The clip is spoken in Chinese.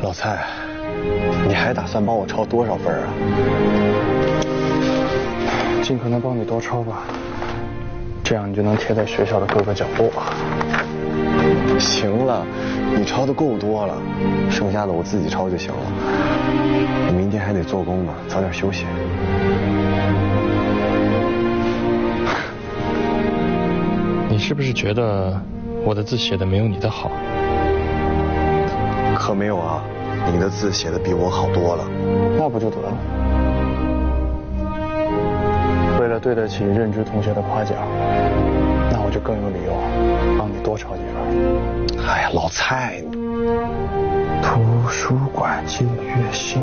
老蔡，你还打算帮我抄多少分啊？ 尽可能帮你多抄吧，这样你就能贴在学校的各个角落。 行了，你抄的够多了，剩下的我自己抄就行了。我明天还得做工呢，早点休息。 你是不是觉得我的字写的没有你的好？ 可没有啊，你的字写的比我好多了。 那不就得了？为了对得起任之同学的夸奖，那我就更有理由帮你多抄几分。 哎呀，老蔡， 图书馆借阅信。